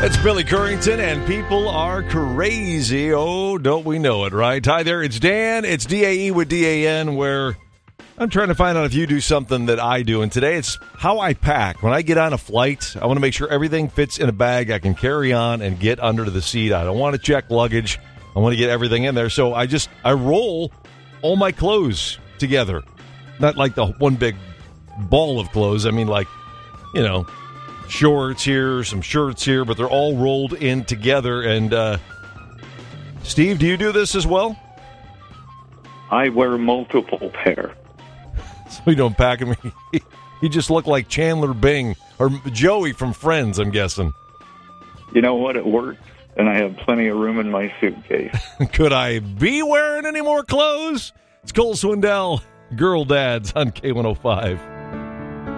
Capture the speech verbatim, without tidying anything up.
It's Billy Currington, and people are crazy. Oh, don't we know it, right? Hi there, it's Dan. It's D A E with D A N, where I'm trying to find out if you do something that I do. And today it's how I pack. When I get on a flight, I want to make sure everything fits in a bag I can carry on and get under the seat. I don't want to check luggage. I want to get everything in there. So I just, I roll all my clothes together. Not like the one big ball of clothes. I mean, like, you know, shorts here, some shirts here, but they're all rolled in together. And, uh, Steve, do you do this as well? I wear multiple pair. So you don't pack them. You just look like Chandler Bing or Joey from Friends, I'm guessing. You know what? It works, and I have plenty of room in my suitcase. Could I be wearing any more clothes? It's Cole Swindell, Girl Dads on K one oh five.